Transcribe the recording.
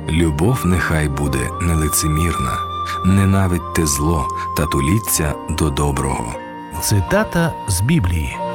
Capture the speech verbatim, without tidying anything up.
Любов нехай буде нелицемірна, ненавидьте зло та туліться до доброго. Цитата з Біблії.